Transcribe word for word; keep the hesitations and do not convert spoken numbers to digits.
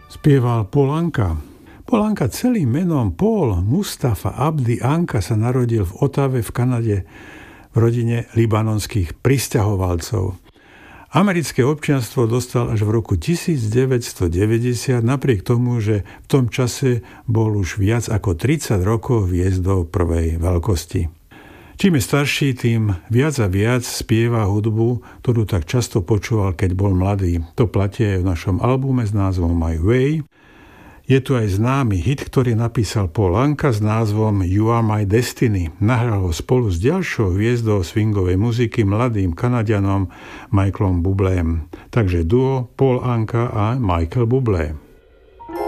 spieval Paul Anka. Paul Anka celým menom Paul Mustafa Abdi Anka sa narodil v Ottawe v Kanade v rodine libanonských prisťahovalcov. Americké občianstvo dostal až v roku devätnásťstodeväťdesiat, napriek tomu, že v tom čase bol už viac ako tridsať rokov hviezdou prvej veľkosti. Čím je starší, tým viac a viac spieva hudbu, ktorú tak často počúval, keď bol mladý. To platí aj v našom albume s názvom My Way. Je tu aj známy hit, ktorý napísal Paul Anka s názvom You Are My Destiny. Nahral ho spolu s ďalšou hviezdou swingovej muziky, mladým Kanaďanom Michaelom Bublém. Takže duo Paul Anka a Michael Bublé.